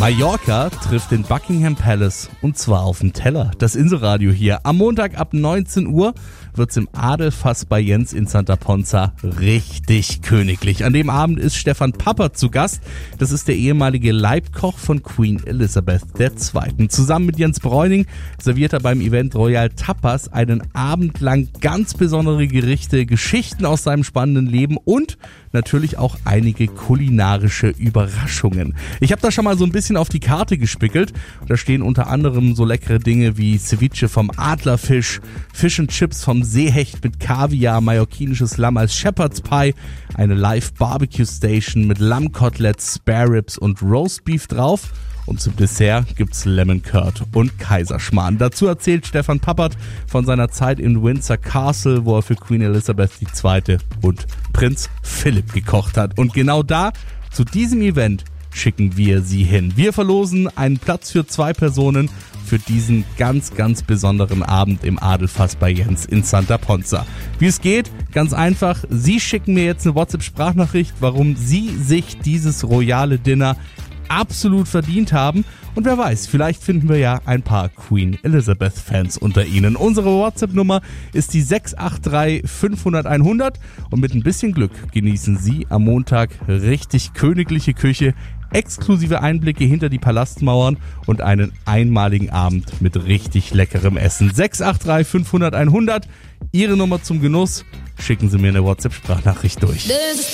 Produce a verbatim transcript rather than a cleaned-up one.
Mallorca trifft den Buckingham Palace und zwar auf dem Teller. Das Inselradio hier. Am Montag ab neunzehn Uhr wird's im Adelfass bei Jens in Santa Ponza richtig königlich. An dem Abend ist Stefan Pappert zu Gast. Das ist der ehemalige Leibkoch von Queen Elizabeth der Zweiten. Zusammen mit Jens Bräuning serviert er beim Event Royal Tapas einen Abend lang ganz besondere Gerichte, Geschichten aus seinem spannenden Leben und natürlich auch einige kulinarische Überraschungen. Ich habe da schon mal so ein bisschen auf die Karte gespickelt. Da stehen unter anderem so leckere Dinge wie Ceviche vom Adlerfisch, Fish and Chips vom Seehecht mit Kaviar, mallorquinisches Lamm als Shepherd's Pie, eine Live-Barbecue-Station mit Lammkoteletts, Spare Ribs und Roastbeef drauf. Und zum Dessert gibt's Lemon Curd und Kaiserschmarrn. Dazu erzählt Stefan Pappert von seiner Zeit in Windsor Castle, wo er für Queen Elizabeth die Zweite und Prinz Philipp gekocht hat. Und genau da, zu diesem Event, schicken wir Sie hin. Wir verlosen einen Platz für zwei Personen für diesen ganz, ganz besonderen Abend im Adelfass bei Jens in Santa Ponza. Wie es geht? Ganz einfach. Sie schicken mir jetzt eine WhatsApp-Sprachnachricht, warum Sie sich dieses royale Dinner absolut verdient haben. Und wer weiß, vielleicht finden wir ja ein paar Queen Elizabeth-Fans unter Ihnen. Unsere WhatsApp-Nummer ist die sechs acht drei fünf null null hundert und mit ein bisschen Glück genießen Sie am Montag richtig königliche Küche, exklusive Einblicke hinter die Palastmauern und einen einmaligen Abend mit richtig leckerem Essen. sechs acht drei fünf null null hundert, Ihre Nummer zum Genuss. Schicken Sie mir eine WhatsApp-Sprachnachricht durch.